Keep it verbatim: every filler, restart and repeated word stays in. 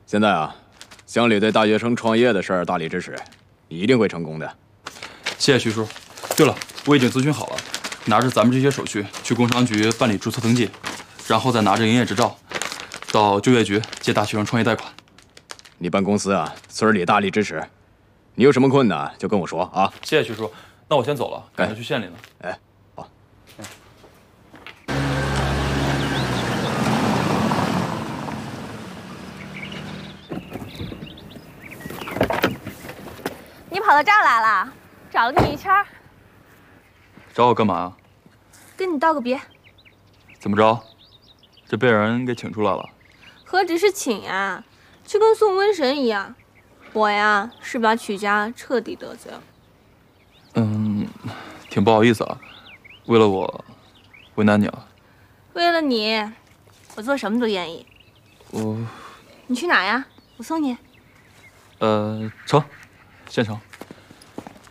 现在啊，乡里对大学生创业的事儿大力支持，你一定会成功的。 谢谢徐叔。对了，我已经咨询好了，拿着咱们这些手续去工商局办理注册登记，然后再拿着营业执照，到就业局借大学生创业贷款。 你办公司啊，村里大力支持，你有什么困难就跟我说啊。 谢谢徐叔，那我先走了，赶着去县里呢。 哎，好。 你跑到这儿来了，找了你一圈。 找我干嘛呀？ 跟你道个别。 怎么着？这被人给请出来了？ 何止是请呀，就跟送瘟神一样。我呀，是把曲家彻底得罪了。 嗯，挺不好意思啊，为了我，为难你了。 为了你，我做什么都愿意。 我， 你去哪呀？我送你。 呃，成，县城。